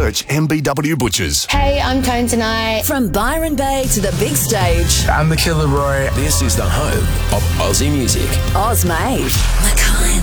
Search MBW Butchers. Hey, I'm Tone Tonight. From Byron Bay to the big stage. I'm the Killer Roy. This is the home of Aussie music. Oz Made. Mackay.